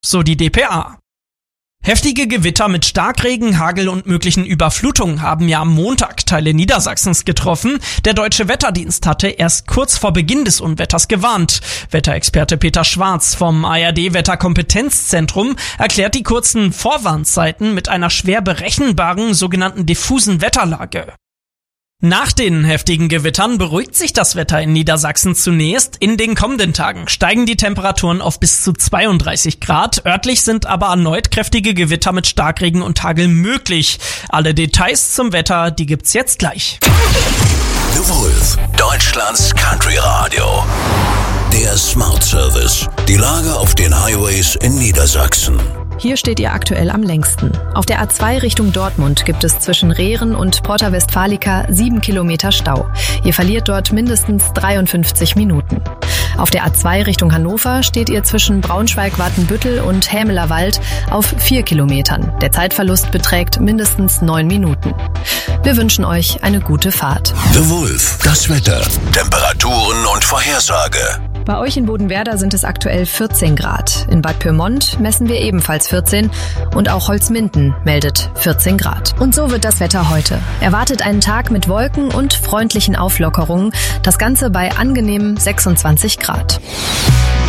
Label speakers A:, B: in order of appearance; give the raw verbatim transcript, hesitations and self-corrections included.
A: so die D P A. Heftige Gewitter mit Starkregen, Hagel und möglichen Überflutungen haben ja am Montag Teile Niedersachsens getroffen. Der Deutsche Wetterdienst hatte erst kurz vor Beginn des Unwetters gewarnt. Wetterexperte Peter Schwarz vom A R D-Wetterkompetenzzentrum erklärt die kurzen Vorwarnzeiten mit einer schwer berechenbaren sogenannten diffusen Wetterlage. Nach den heftigen Gewittern beruhigt sich das Wetter in Niedersachsen zunächst. In den kommenden Tagen steigen die Temperaturen auf bis zu zweiunddreißig Grad. Örtlich sind aber erneut kräftige Gewitter mit Starkregen und Hagel möglich. Alle Details zum Wetter, die gibt's jetzt gleich.
B: The Wolf, Deutschlands Country Radio. Der Smart Service. Die Lage auf den Highways in Niedersachsen.
C: Hier steht ihr aktuell am längsten. Auf der A zwei Richtung Dortmund gibt es zwischen Rehren und Porta Westfalica sieben Kilometer Stau. Ihr verliert dort mindestens dreiundfünfzig Minuten. Auf der A zwei Richtung Hannover steht ihr zwischen Braunschweig-Watenbüttel und Hämelerwald auf vier Kilometern. Der Zeitverlust beträgt mindestens neun Minuten. Wir wünschen euch eine gute Fahrt.
B: The Wolf, das Wetter, Temperaturen und Vorhersage.
C: Bei euch in Bodenwerder sind es aktuell vierzehn Grad. In Bad Pyrmont messen wir ebenfalls vierzehn und auch Holzminden meldet vierzehn Grad. Und so wird das Wetter heute. Erwartet einen Tag mit Wolken und freundlichen Auflockerungen. Das Ganze bei angenehmen sechsundzwanzig Grad.